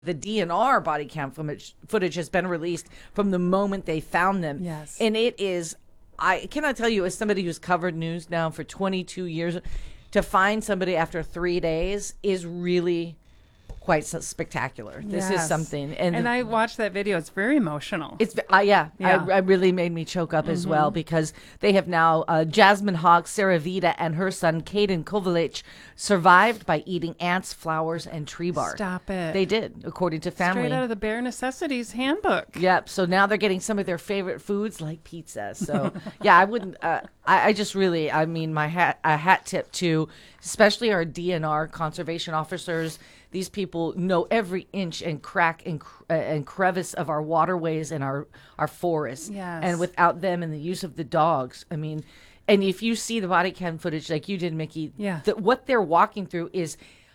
The DNR body cam footage has been released from the moment they found them. Yes. And it is, I cannot tell you, as somebody who's covered news now for 22 years, to find somebody after 3 days is really quite spectacular. This is something. And I watched that video. It's very emotional. It's I really made me choke up as well, because they have now Jasmine Hawk, Sarah Vida, and her son Caden Kovalich survived by eating ants, flowers, and tree bark. Stop it. They did, according to family. Straight out of the Bare Necessities handbook. Yep. So now they're getting some of their favorite foods like pizza. So yeah, I wouldn't. I just really, I mean, a hat tip to especially our DNR conservation officers. These people know every inch and crack and crevice of our waterways and our forests. Yes. And without them and the use of the dogs, I mean, and if you see the body cam footage like you did, Mickey, what they're walking through is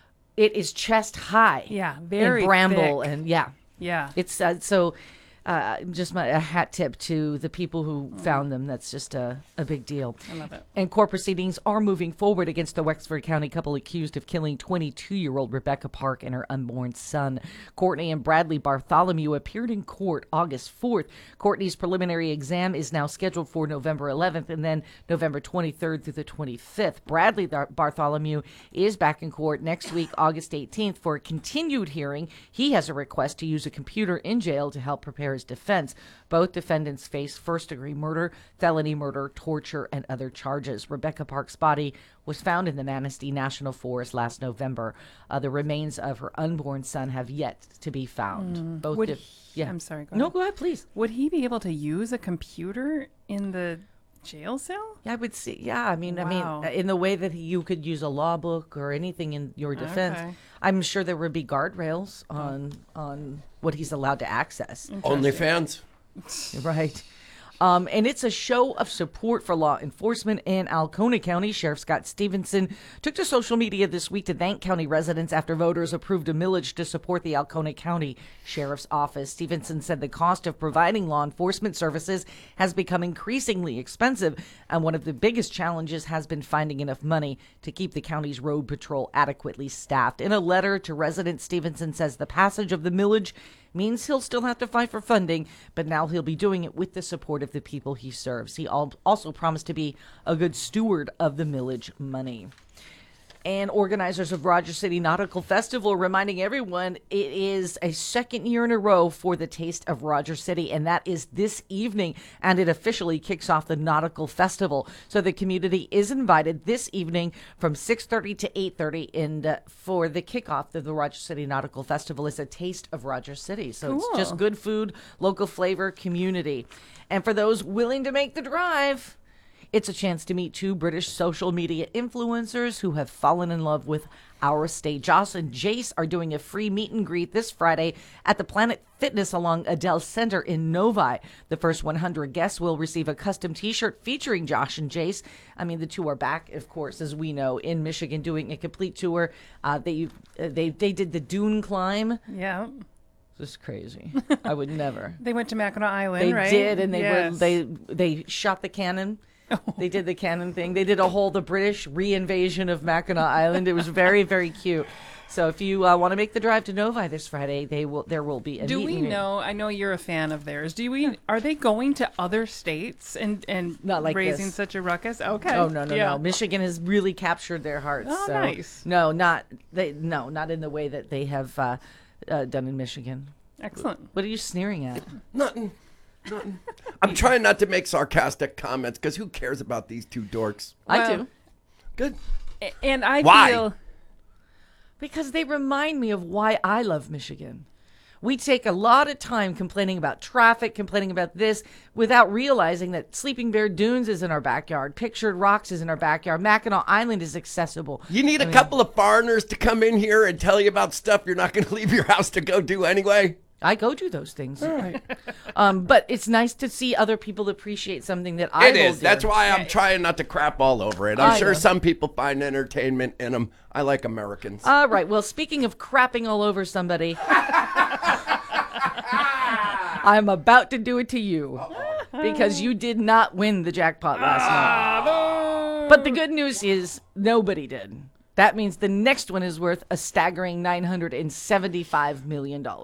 chest high. Yeah, very in bramble thick. and Yeah. It's so. Just a hat tip to the people who found them. That's just a big deal. I love it. And court proceedings are moving forward against the Wexford County couple accused of killing 22-year-old Rebecca Park and her unborn son. Courtney and Bradley Bartholomew appeared in court August 4th. Courtney's preliminary exam is now scheduled for November 11th and then November 23rd through the 25th. Bradley Bartholomew is back in court next week, August 18th, for a continued hearing. He has a request to use a computer in jail to help prepare his defense. Both defendants face first-degree murder, felony murder, torture, and other charges. Rebecca Park's body was found in the Manistee National Forest last November. The remains of her unborn son have yet to be found. Both. I'm sorry. Go ahead. No, go ahead, please. Would he be able to use a computer in the jail cell? Yeah, I would see. Yeah, I mean, Wow. in the way that you could use a law book or anything in your defense. Okay. I'm sure there would be guardrails on what he's allowed to access. OnlyFans. Right. And it's a show of support for law enforcement in Alcona County. Sheriff Scott Stevenson took to social media this week to thank county residents after voters approved a millage to support the Alcona County Sheriff's Office. Stevenson said the cost of providing law enforcement services has become increasingly expensive, and one of the biggest challenges has been finding enough money to keep the county's road patrol adequately staffed. In a letter to residents, Stevenson says the passage of the millage means he'll still have to fight for funding, but now he'll be doing it with the support of the people he serves. He also promised to be a good steward of the millage money. And organizers of Rogers City Nautical Festival reminding everyone it is a second year in a row for the Taste of Rogers City, and that is this evening, and it officially kicks off the Nautical Festival. So the community is invited this evening from 6:30 to 8:30 for the kickoff of the Rogers City Nautical Festival. Is a Taste of Rogers City. So It's just good food, local flavor, community. And for those willing to make the drive, it's a chance to meet two British social media influencers who have fallen in love with our state. Joss and Jace are doing a free meet and greet this Friday at the Planet Fitness along Adele Center in Novi. The first 100 guests will receive a custom t-shirt featuring Josh and Jace. I mean, the two are back, of course, as we know, in Michigan doing a complete tour. They did the dune climb. Yeah. This is crazy. I would never. They went to Mackinac Island, They right? did, and Yes. they shot the cannon. They did the cannon thing. They did the British re-invasion of Mackinac Island. It was very, very cute. So if you want to make the drive to Novi this Friday, there will be a Do meet we and greet. know? I know you're a fan of theirs. Are they going to other states and Not like raising this. such a ruckus? Okay. Oh no. Yeah. Michigan has really captured their hearts. Oh, so, nice. No, not in the way that they have done in Michigan. Excellent. What are you sneering at? Nothing. I'm trying not to make sarcastic comments because who cares about these two dorks? I Well, do. Good. And I Why? feel Because they remind me of why I love Michigan. We take a lot of time complaining about traffic, complaining about this, without realizing that Sleeping Bear Dunes is in our backyard. Pictured Rocks is in our backyard. Mackinac Island is accessible. You need a couple of foreigners to come in here and tell you about stuff you're not going to leave your house to go do anyway. I go do those things. All right. But it's nice to see other people appreciate something that I It hold is. That's dear. why I'm trying not to crap all over it. I'm I sure know. some people find entertainment in them. I like Americans. All right. Well, speaking of crapping all over somebody, I'm about to do it to you because you did not win the jackpot last night. But the good news is nobody did. That means the next one is worth a staggering $975 million.